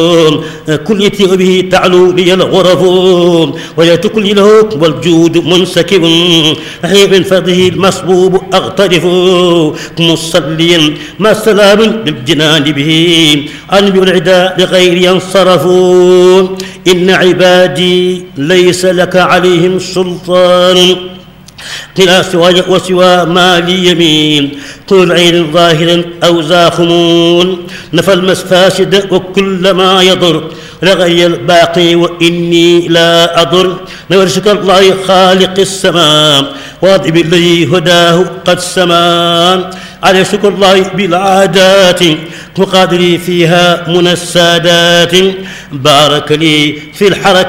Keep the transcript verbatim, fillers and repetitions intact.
كليتي به تعلو لي الغرف ويأتي كل له والجود منسكب حيب فضه المصبوب أغترف مصليا ما سلام للجنان به أنبي العداء لغير ينصرف إن عبادي ليس لك عليهم سلطان قلا سواي وسوى ما لي يمين طول عين ظاهر أو زاخمون نفى المفاسد وكل ما يضر لغي الباقي وإني لا أضر نورشك الله خالق السماء واضب الذي هداه قد سما على شكر الله بالعادات وقادري فيها من السادات بارك لي في الحركة